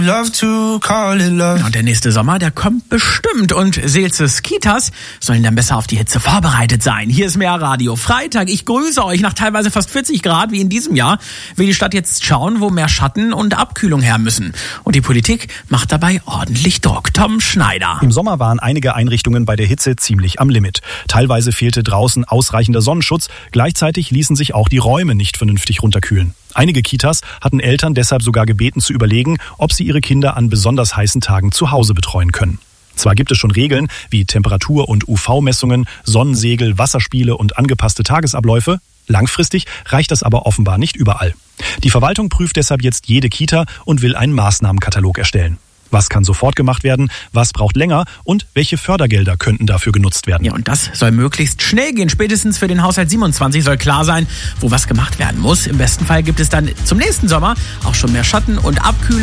Love to call it love. Und der nächste Sommer, der kommt bestimmt. Und Seelzes Kitas sollen dann besser auf die Hitze vorbereitet sein. Hier ist mehr Radio. Freitag, ich grüße euch. Nach teilweise fast 40 Grad wie in diesem Jahr will die Stadt jetzt schauen, wo mehr Schatten und Abkühlung her müssen. Und die Politik macht dabei ordentlich Druck. Tom Schneider. Im Sommer waren einige Einrichtungen bei der Hitze ziemlich am Limit. Teilweise fehlte draußen ausreichender Sonnenschutz. Gleichzeitig ließen sich auch die Räume nicht vernünftig runterkühlen. Einige Kitas hatten Eltern deshalb sogar gebeten zu überlegen, ob sie ihre Kinder an besonders heißen Tagen zu Hause betreuen können. Zwar gibt es schon Regeln wie Temperatur- und UV-Messungen, Sonnensegel, Wasserspiele und angepasste Tagesabläufe. Langfristig reicht das aber offenbar nicht überall. Die Verwaltung prüft deshalb jetzt jede Kita und will einen Maßnahmenkatalog erstellen. Was kann sofort gemacht werden, was braucht länger und welche Fördergelder könnten dafür genutzt werden? Ja, und das soll möglichst schnell gehen. Spätestens für den Haushalt 27 soll klar sein, wo was gemacht werden muss. Im besten Fall gibt es dann zum nächsten Sommer auch schon mehr Schatten und Abkühlung.